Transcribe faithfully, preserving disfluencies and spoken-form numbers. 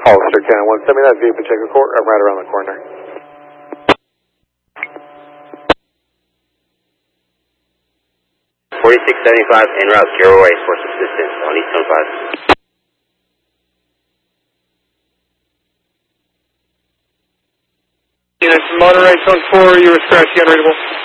Hollister, Cannon one, send me that view Pacheco Court. I'm right around the corner. forty-six seventy-five en route, zero way for subsistence on East twenty-five. Units, Monterey, code four, you were scratchy, unreadable.